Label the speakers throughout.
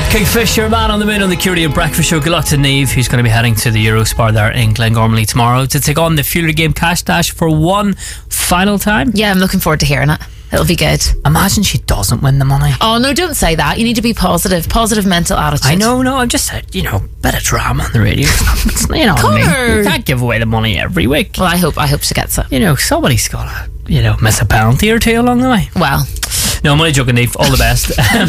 Speaker 1: Kingfisher, Man on the Moon on the Q Radio Breakfast Show. Good luck to Niamh, who's going to be heading to the Eurospar there in Glengormley tomorrow to take on the Fueler Game Cash Dash for one final time.
Speaker 2: Yeah, I'm looking forward to hearing it. It'll be good.
Speaker 1: Imagine she doesn't win the money.
Speaker 2: Oh, no, don't say that. You need to be positive. Positive mental attitude.
Speaker 1: I know, I'm just saying, bit of drama on the radio. You know what I mean? You can't give away the money every week.
Speaker 2: Well, I hope she gets it.
Speaker 1: Somebody's got to, miss a penalty or two along the way.
Speaker 2: Well...
Speaker 1: No, I'm only joking, Niamh. All the best.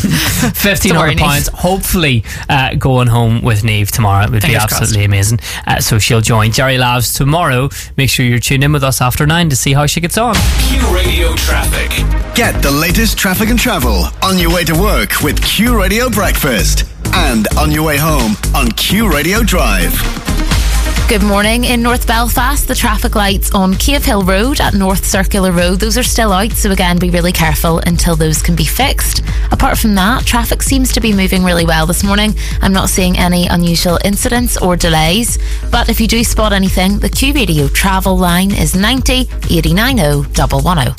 Speaker 1: £1,500, hopefully going home with Niamh tomorrow. It would be absolutely amazing. So she'll join Jerry Lavs tomorrow. Make sure you're tuned in with us after 9 to see how she gets on.
Speaker 3: Q Radio Traffic.
Speaker 4: Get the latest traffic and travel on your way to work with Q Radio Breakfast and on your way home on Q Radio Drive.
Speaker 2: Good morning. In North Belfast, the traffic lights on Cave Hill Road at North Circular Road, those are still out, so again, be really careful until those can be fixed. Apart from that, traffic seems to be moving really well this morning. I'm not seeing any unusual incidents or delays, but if you do spot anything, the Q Radio travel line is 90 89 110.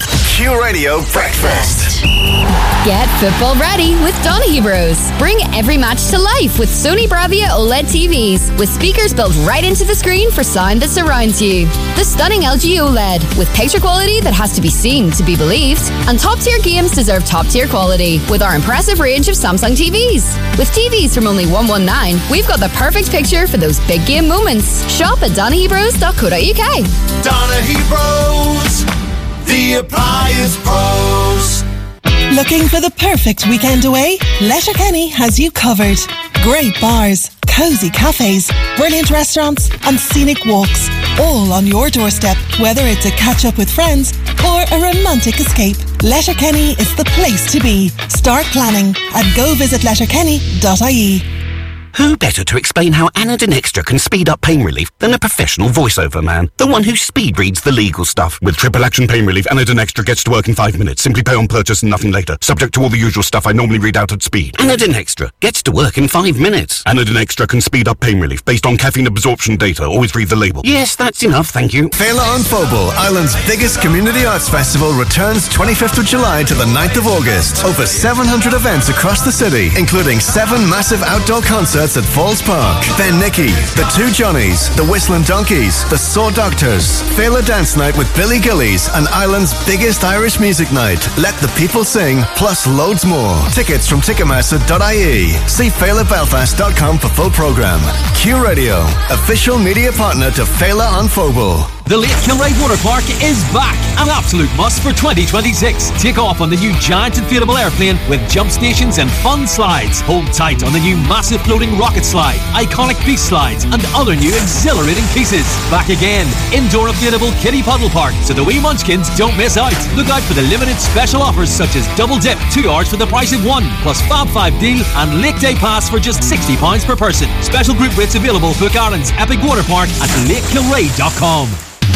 Speaker 4: Q Radio Breakfast.
Speaker 5: Get football ready with Donaghy Bros. Bring every match to life with Sony Bravia OLED TVs with speakers built right into the screen for sound that surrounds you. The stunning LG OLED with picture quality that has to be seen to be believed. And top-tier games deserve top-tier quality with our impressive range of Samsung TVs. With TVs from only $119, we've got the perfect picture for those big game moments. Shop at DonaghyBros.co.uk.
Speaker 3: Donaghy Bros, the appliance pros.
Speaker 6: Looking for the perfect weekend away? Letterkenny has you covered. Great bars, cosy cafes, brilliant restaurants and scenic walks, all on your doorstep, whether it's a catch up with friends or a romantic escape. Letterkenny is the place to be. Start planning and go visit letterkenny.ie.
Speaker 7: Who better to explain how Anadin Extra can speed up pain relief than a professional voiceover man? The one who speed reads the legal stuff.
Speaker 8: With triple action pain relief, Anadin Extra gets to work in 5 minutes. Simply pay on purchase and nothing later. Subject to all the usual stuff I normally read out at speed.
Speaker 7: Anadin Extra gets to work in 5 minutes.
Speaker 8: Anadin Extra can speed up pain relief based on caffeine absorption data. Always read the label.
Speaker 7: Yes, that's enough, thank you.
Speaker 4: Fela on Phobal, Ireland's biggest community arts festival, returns 25th of July to the 9th of August. Over 700 events across the city, including 7 massive outdoor concerts at Falls Park. Ben Nicky, The Two Johnnies, The Whistling Donkeys, The Saw Doctors, Fela Dance Night with Billy Gillies, and Ireland's biggest Irish music night. Let the people sing, plus loads more. Tickets from Ticketmaster.ie. See FelaBelfast.com for full programme. Q Radio, official media partner to Fela on Phobal.
Speaker 9: The Lake Kilray Water Park is back, an absolute must for 2026. Take off on the new giant inflatable airplane with jump stations and fun slides. Hold tight on the new massive floating rocket slide, iconic beast slides, and other new exhilarating pieces. Back again, indoor inflatable kiddie puddle park, so the wee munchkins don't miss out. Look out for the limited special offers such as double dip, 2 hours for the price of 1, plus Fab 5 deal and Lake Day Pass for just £60 per person. Special group rates available. Book Ireland's epic water park at lakekilray.com.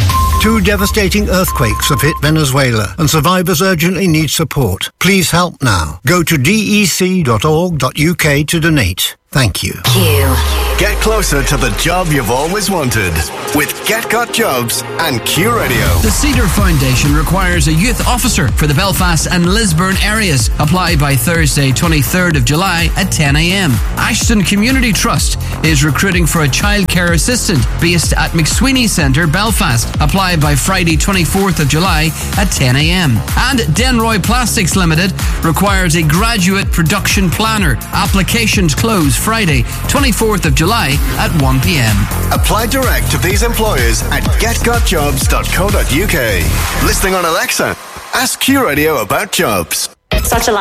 Speaker 10: 2 devastating earthquakes have hit Venezuela and survivors urgently need support. Please help now. Go to dec.org.uk to donate. Thank you.
Speaker 4: Get closer to the job you've always wanted with Get Got Jobs and Q Radio.
Speaker 11: The Cedar Foundation requires a youth officer for the Belfast and Lisburn areas. Apply by Thursday, 23rd of July at 10 a.m. Ashton Community Trust is recruiting for a childcare assistant based at McSweeney Centre, Belfast. Apply by Friday, 24th of July at 10 a.m. And Denroy Plastics Limited requires a graduate production planner. Applications close Friday, 24th of July at 1 p.m.
Speaker 4: Apply direct to these employers at getgotjobs.co.uk. Listening on Alexa, ask Q Radio about jobs.
Speaker 12: Such a